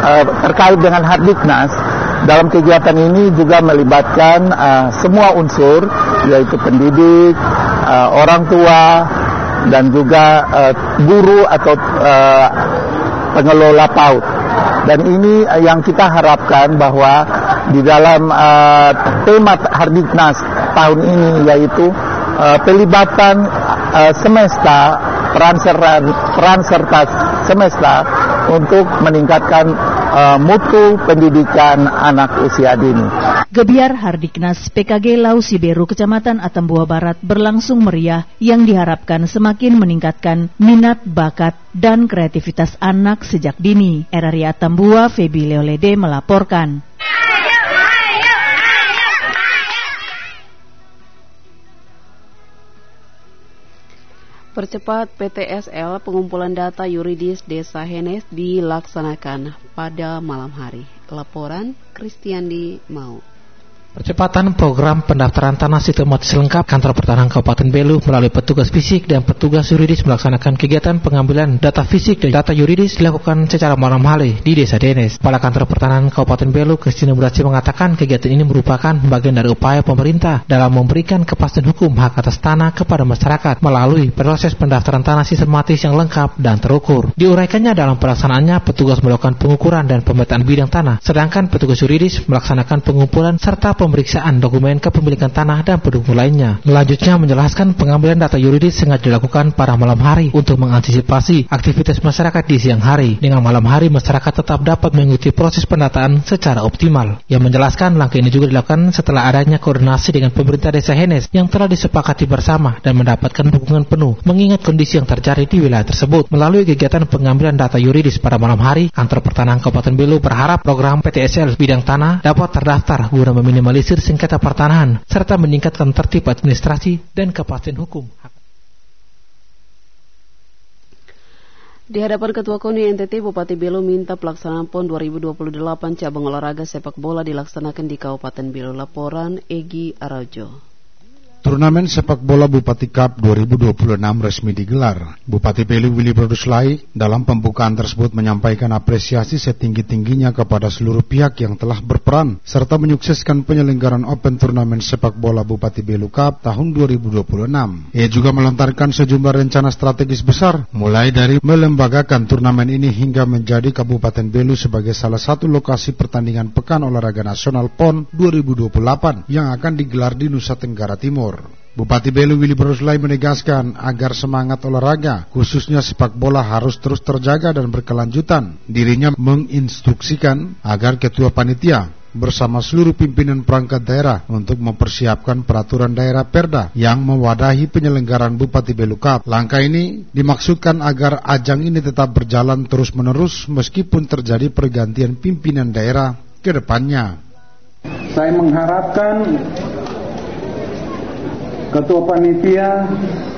terkait dengan Hardiknas, dalam kegiatan ini juga melibatkan semua unsur, yaitu pendidik, orang tua, dan juga guru atau pengelola PAUD. Dan ini yang kita harapkan bahwa di dalam tema Hardiknas tahun ini, yaitu pelibatan semesta, peran serta semesta untuk meningkatkan mutu pendidikan anak usia dini. Gebiar Hardiknas PKG Lau Siberu Kecamatan Atambua Barat berlangsung meriah yang diharapkan semakin meningkatkan minat, bakat, dan kreativitas anak sejak dini. RRI Atambua, Febi Leolede melaporkan. Percepat PTSL, pengumpulan data yuridis Desa Henes dilaksanakan pada malam hari. Laporan Kristiandi Mau. Percepatan program pendaftaran tanah sistematis lengkap Kantor Pertanahan Kabupaten Belu melalui petugas fisik dan petugas yuridis melaksanakan kegiatan pengambilan data fisik dan data yuridis dilakukan secara malam hari di Desa Denes. Kepala Kantor Pertanahan Kabupaten Belu, Kristina Burasi, mengatakan kegiatan ini merupakan bagian dari upaya pemerintah dalam memberikan kepastian hukum hak atas tanah kepada masyarakat melalui proses pendaftaran tanah sistematis yang lengkap dan terukur. Diuraikannya dalam pelaksanaannya, petugas melakukan pengukuran dan pemetaan bidang tanah, sedangkan petugas yuridis melaksanakan pengumpulan serta pemeriksaan dokumen kepemilikan tanah dan pendukung lainnya. Selanjutnya menjelaskan pengambilan data yuridis sengaja dilakukan pada malam hari untuk mengantisipasi aktivitas masyarakat di siang hari. Dengan malam hari, masyarakat tetap dapat mengikuti proses pendataan secara optimal. Yang menjelaskan langkah ini juga dilakukan setelah adanya koordinasi dengan pemerintah Desa Henes yang telah disepakati bersama dan mendapatkan dukungan penuh mengingat kondisi yang terjadi di wilayah tersebut. Melalui kegiatan pengambilan data yuridis pada malam hari, Kantor Pertanahan Kabupaten Belu berharap program PTSL bidang tanah dapat terdaftar guna meminimalisir sengketa pertanahan serta meningkatkan tertib administrasi dan kepastian hukum. Di hadapan Ketua KONI NTT, Bupati Belu minta pelaksanaan PON 2028 cabang olahraga sepak bola dilaksanakan di Kabupaten Belu. Laporan Egi Araujo. Turnamen sepak bola Bupati Cup 2026 resmi digelar. Bupati Belu Willy Berduslai dalam pembukaan tersebut menyampaikan apresiasi setinggi-tingginya kepada seluruh pihak yang telah berperan serta menyukseskan penyelenggaraan Open Turnamen sepak bola Bupati Belu Cup tahun 2026. Ia juga melontarkan sejumlah rencana strategis besar, mulai dari melembagakan turnamen ini hingga menjadi Kabupaten Belu sebagai salah satu lokasi pertandingan Pekan Olahraga Nasional PON 2028 yang akan digelar di Nusa Tenggara Timur. Bupati Belu Willy Berduslai menegaskan agar semangat olahraga, khususnya sepak bola, harus terus terjaga dan berkelanjutan. Dirinya menginstruksikan agar Ketua Panitia bersama seluruh pimpinan perangkat daerah untuk mempersiapkan peraturan daerah Perda yang mewadahi penyelenggaraan Bupati Belu Cup. Langkah ini dimaksudkan agar ajang ini tetap berjalan terus-menerus meskipun terjadi pergantian pimpinan daerah ke depannya. Saya mengharapkan Ketua Panitia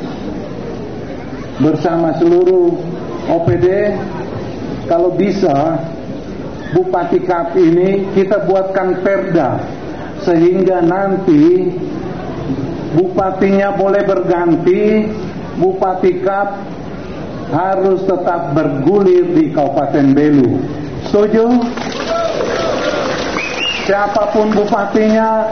bersama seluruh OPD, kalau bisa Bupati Cup ini kita buatkan perda sehingga nanti bupatinya boleh berganti, Bupati Cup harus tetap bergulir di Kabupaten Belu. Setuju? Siapapun bupatinya,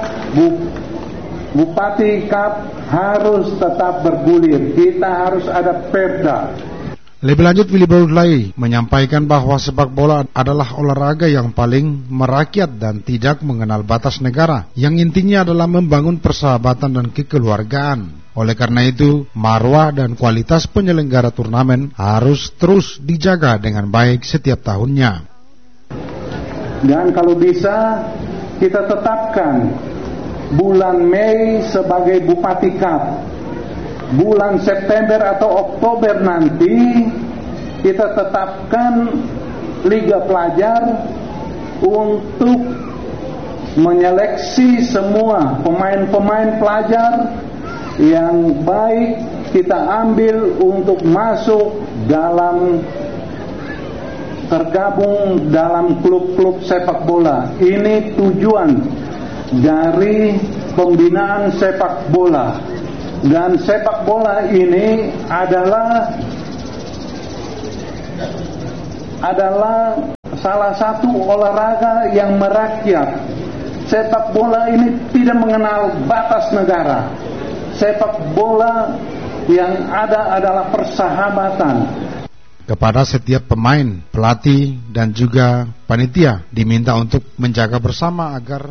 Bupati Cup harus tetap bergulir. Kita harus ada perda. Lebih lanjut, Willy Berduslai menyampaikan bahwa sepak bola adalah olahraga yang paling merakyat dan tidak mengenal batas negara, yang intinya adalah membangun persahabatan dan kekeluargaan. Oleh karena itu, marwah dan kualitas penyelenggara turnamen harus terus dijaga dengan baik setiap tahunnya. Dan kalau bisa, kita tetapkan bulan Mei sebagai Bupati Cup. Bulan September atau Oktober nanti kita tetapkan Liga Pelajar untuk menyeleksi semua pemain-pemain pelajar yang baik, kita ambil untuk masuk dalam tergabung dalam klub-klub sepak bola. Ini tujuan dari pembinaan sepak bola. Dan sepak bola ini adalah salah satu olahraga yang merakyat. Sepak bola ini tidak mengenal batas negara. Sepak bola yang ada adalah persahabatan. Kepada setiap pemain, pelatih, dan juga panitia diminta untuk menjaga bersama agar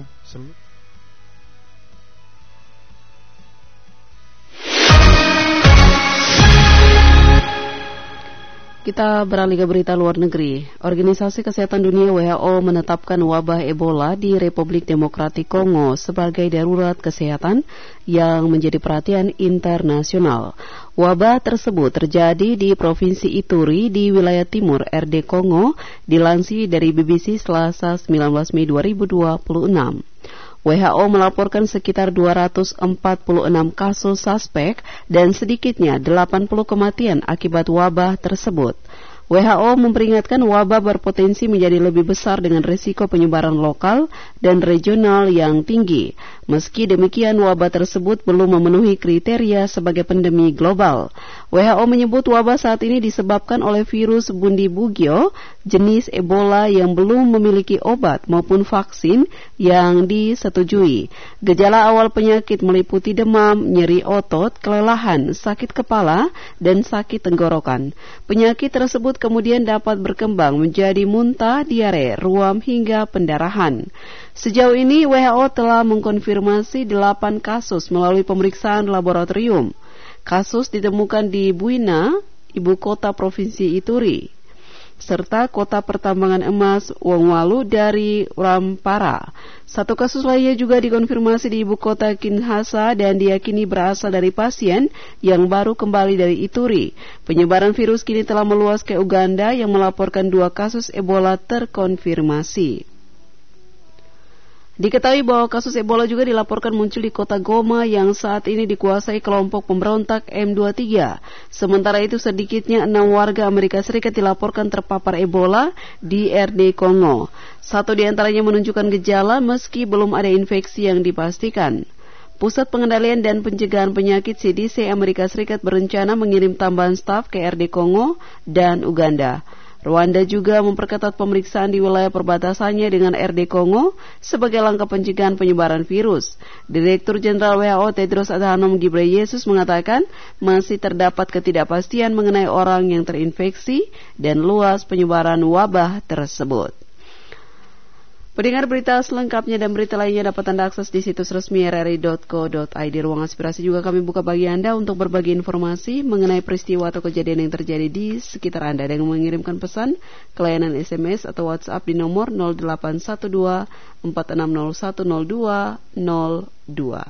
Kita beralih ke berita luar negeri. Organisasi Kesehatan Dunia WHO menetapkan wabah Ebola di Republik Demokratik Kongo sebagai darurat kesehatan yang menjadi perhatian internasional. Wabah tersebut terjadi di Provinsi Ituri di wilayah timur RD Kongo, dilansir dari BBC Selasa 19 Mei 2026. WHO melaporkan sekitar 246 kasus suspek dan sedikitnya 80 kematian akibat wabah tersebut. WHO memperingatkan wabah berpotensi menjadi lebih besar dengan risiko penyebaran lokal dan regional yang tinggi. Meski demikian, wabah tersebut belum memenuhi kriteria sebagai pandemi global. WHO menyebut wabah saat ini disebabkan oleh virus Bundibugyo, jenis Ebola yang belum memiliki obat maupun vaksin yang disetujui. Gejala awal penyakit meliputi demam, nyeri otot, kelelahan, sakit kepala, dan sakit tenggorokan. Penyakit tersebut kemudian dapat berkembang menjadi muntah, diare, ruam, hingga pendarahan. Sejauh ini WHO telah mengkonfirmasi 8 kasus melalui pemeriksaan laboratorium. Kasus ditemukan di Buina, ibu kota Provinsi Ituri, serta kota pertambangan emas Wongwalu dari Rampara. Satu kasus lainnya juga dikonfirmasi di ibu kota Kinshasa dan diyakini berasal dari pasien yang baru kembali dari Ituri. Penyebaran virus kini telah meluas ke Uganda yang melaporkan 2 kasus Ebola terkonfirmasi. Diketahui bahwa kasus Ebola juga dilaporkan muncul di kota Goma yang saat ini dikuasai kelompok pemberontak M23. Sementara itu sedikitnya 6 warga Amerika Serikat dilaporkan terpapar Ebola di RD Kongo. 1 di antaranya menunjukkan gejala meski belum ada infeksi yang dipastikan. Pusat Pengendalian dan Pencegahan Penyakit CDC Amerika Serikat berencana mengirim tambahan staf ke RD Kongo dan Uganda. Rwanda juga memperketat pemeriksaan di wilayah perbatasannya dengan RD Kongo sebagai langkah pencegahan penyebaran virus. Direktur Jenderal WHO Tedros Adhanom Ghebreyesus mengatakan masih terdapat ketidakpastian mengenai orang yang terinfeksi dan luas penyebaran wabah tersebut. Pendengar, berita selengkapnya dan berita lainnya dapat Anda akses di situs resmi rri.co.id. Ruang aspirasi juga kami buka bagi Anda untuk berbagi informasi mengenai peristiwa atau kejadian yang terjadi di sekitar Anda dengan mengirimkan pesan ke layanan SMS atau WhatsApp di nomor 0812 4601 0202.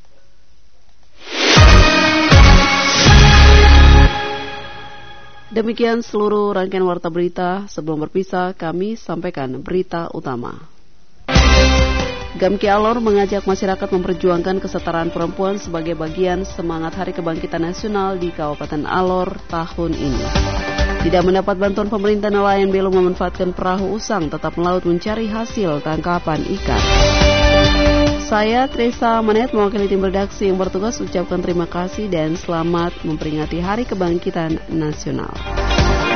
Demikian seluruh rangkaian warta berita. Sebelum berpisah, kami sampaikan berita utama. Gamki Alor mengajak masyarakat memperjuangkan kesetaraan perempuan sebagai bagian semangat Hari Kebangkitan Nasional di Kabupaten Alor tahun ini. Tidak mendapat bantuan pemerintah, nelayan belum memanfaatkan perahu usang tetap melaut mencari hasil tangkapan ikan. Saya Tresa Manet mewakili tim redaksi yang bertugas ucapkan terima kasih dan selamat memperingati Hari Kebangkitan Nasional.